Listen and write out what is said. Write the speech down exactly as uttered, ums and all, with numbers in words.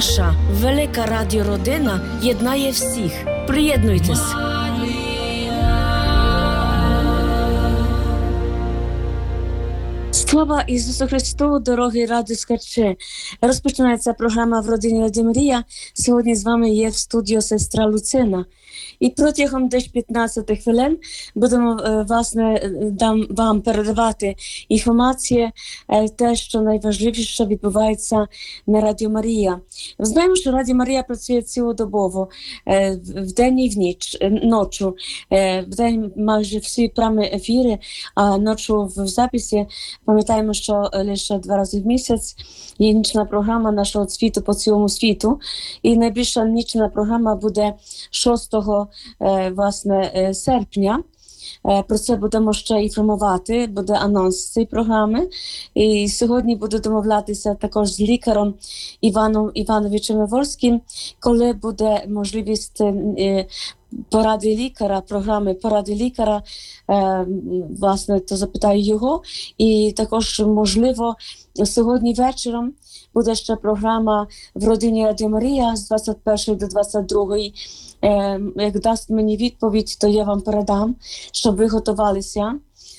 Наша велика радіородина єднає всіх. Приєднуйтесь! Слава Ісусу Христу, дорогий радіослухачі! Розпочинається програма «В родині Радіо Марія». Сьогодні з вами є в студії сестра Луцина. І протягом десь п'ятнадцять хвилин будемо власне, дам вам передавати інформацію, те, що найважливіше відбувається на Радіо Марія. Знаємо, що Радіо Марія працює цілодобово, вдень і в ніч, ночі. Вдень майже всі прямі ефіри, а ночі в записі. Пам'ятаємо, що лише два рази в місяць є нічна програма нашого світу по цілому світу. І найбільша нічна програма буде шостого власне, серпня. Про це будемо ще інформувати, буде анонс цієї програми. І сьогодні буду домовлятися також з лікарем Іваном Івановичем Яворським, коли буде можливість поради лікаря, програми поради лікаря, власне, то запитаю його. І також, можливо, сьогодні вечором буде ще програма «В родині Радіо Марія» з двадцять першої до двадцять другої. Як дасть мені відповідь, то я вам передам, щоб ви готувалися.